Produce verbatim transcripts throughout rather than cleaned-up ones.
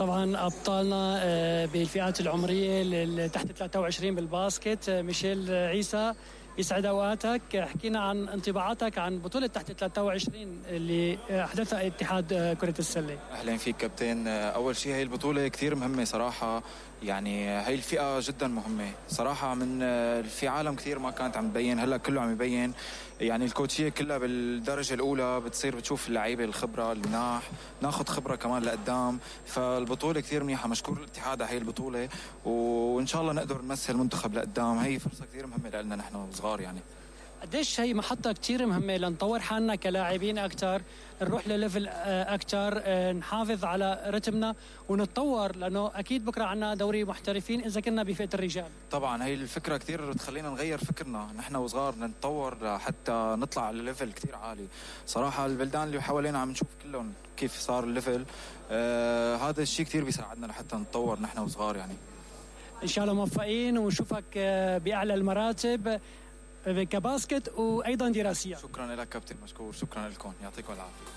طبعا أبطالنا بالفئات العمرية اللي تحت ثلاثة وعشرين بالباسكت ميشيل عيسى، يسعد اوقاتك. حكينا عن انطباعاتك عن بطولة تحت ثلاثة وعشرين اللي احدثها اتحاد كرة السلة. اهلا فيك كابتن. اول شيء هي البطولة كثير مهمة صراحة، يعني هاي الفئة جدا مهمة صراحة. من في عالم كثير ما كانت عم تبين، هلا كله عم يبين. يعني الكوتشية كلها بالدرجة الأولى بتصير بتشوف اللعيبة الخبرة المناح، ناخذ خبرة كمان لقدام. فالبطولة كثير منيحة، مشكور الاتحاد على هاي البطولة، وإن شاء الله نقدر نمثل المنتخب لقدام. هاي فرصة كثير مهمة لنا نحن صغار. يعني قديش هي محطة كتير مهمة لنطور حالنا كلاعبين أكتر، نروح لليفل أكتر، نحافظ على رتمنا ونتطور، لأنه أكيد بكرة عنا دوري محترفين إذا كنا بفئة الرجال. طبعا هي الفكرة كتير بتخلينا نغير فكرنا نحن وصغار، نتطور حتى نطلع على ليفل كتير عالي. صراحة البلدان اللي حوالينا عم نشوف كلهم كيف صار الليفل. آه هذا الشيء كتير بيساعدنا لحتى نتطور نحن وصغار. يعني إن شاء الله موفقين ونشوفك بأعلى المراتب كباسكت وأيضا دراسيا. شكرا لك كابتن، مشكور. شكرا لكم، يعطيكم العافية.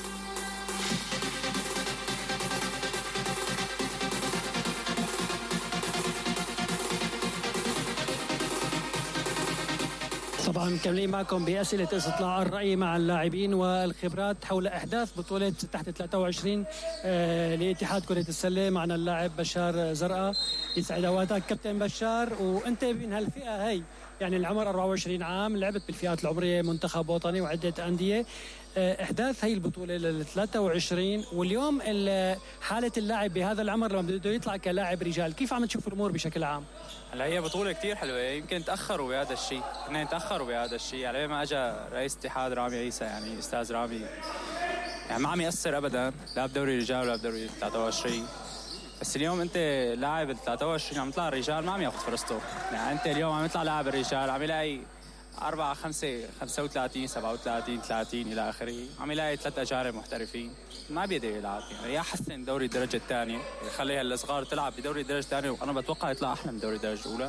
طبعا مكملين معكم بأسئلة استطلاع الرأي مع اللاعبين والخبرات حول أحداث بطولة تحت ثلاثة وعشرين آه لاتحاد كرة السلة. معنا اللاعب بشار زرقاء، يسعد اوقاتك كابتن بشار. وانت من هالفئة هي، يعني العمر أربعة وعشرين عام، لعبت بالفئات العمرية منتخب وطني وعدة أندية. احداث هي البطوله لل ثلاثة وعشرين، واليوم حاله اللاعب بهذا العمر لما بده يطلع كلاعب رجال، كيف عم تشوف الامور بشكل عام؟ هلا هي بطوله كتير حلوه، يمكن تاخروا بهذا الشيء، كنا نتاخروا بهذا الشيء على ما اجى رئيس اتحاد رامي عيسى. يعني استاذ رامي يعني ما عم ياثر ابدا، لا بدوري الرجال ولا بدوري ثلاثة وعشرين. بس اليوم انت لاعب ال ثلاثة وعشرين عم يطلع الرجال ما عم ياخذ فرصته. يعني انت اليوم عم يطلع لاعب الرجال عم يلاقي أربعة خمسة خمسة وثلاثين سبعة وثلاثين ثلاثين إلى آخره، عم يلاقي ثلاث أجانب محترفين ما بيقدر يلعب. يعني يا حسن دوري الدرجة الثانية يخلي هالصغار تلعب بدوري الدرجة الثانية، وأنا بتوقع يطلع أحلى من دوري الدرجة الأولى.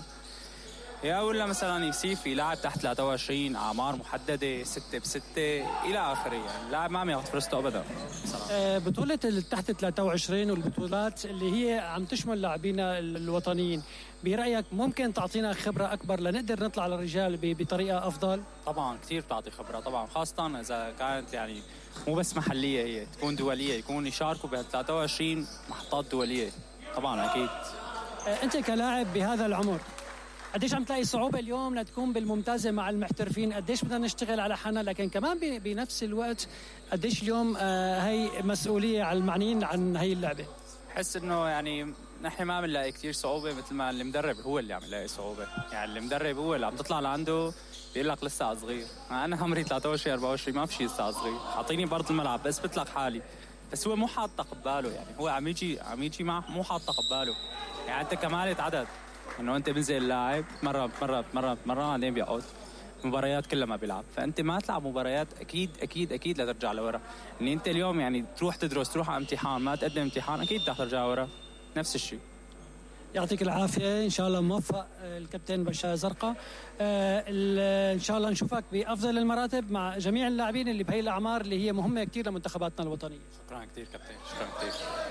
يا ولا مثلا يصير في لاعب تحت ثلاثة وعشرين أعمار محددة ستة بستة إلى آخره، يعني لاعب ما عم ياخذ فرصته أبدا صراحة. بطولة تحت ثلاثة وعشرين والبطولات اللي هي عم تشمل لاعبينا الوطنيين، برأيك ممكن تعطينا خبرة أكبر لنقدر نطلع على الرجال بطريقة أفضل؟ طبعا كثير بتعطي خبرة طبعا، خاصة إذا كانت يعني مو بس محلية، هي تكون دولية، يكون يشاركوا بال ثلاثة وعشرين محطات دولية. طبعا أكيد. أنت كلاعب بهذا العمر قديش عم تلاقي صعوبة اليوم لتكون بالممتازة مع المحترفين؟ قديش بدنا نشتغل على حالنا، لكن كمان بنفس الوقت قديش اليوم آه هي مسؤولية على المعنيين عن هي اللعبة؟ بحس إنه يعني نحن ما عم نلاقي كتير صعوبة، مثل ما اللي مدرب هو اللي عم يلاقي صعوبة. يعني اللي مدرب هو اللي عم تطلع لعنده بيقول لك لسه صغير. أنا عمري ثلاثة وعشرين أربعة وعشرين ما في شيء لسه صغير، أعطيني برض الملعب بس بطلق حالي. بس هو مو حاطة قباله، يعني هو عم يجي عم يجي معه مو حاطة قباله. يعني أنت كمالة عدد انه انت بنزل اللاعب مره مره مره مره بعدين بيقعد مباريات كلها ما بيلعب، فانت ما تلعب مباريات اكيد اكيد اكيد لا ترجع لورا. ان انت اليوم يعني تروح تدرس، تروح على امتحان، ما تقدم امتحان اكيد بدك ترجع ورا. نفس الشيء. يعطيك العافيه، ان شاء الله موفق الكابتن بشار زرقاء. آه ان شاء الله نشوفك بافضل المراتب مع جميع اللاعبين اللي بهي الاعمار اللي هي مهمه كثير لمنتخباتنا الوطنيه. شكرا كثير كابتن، شكرا كثير.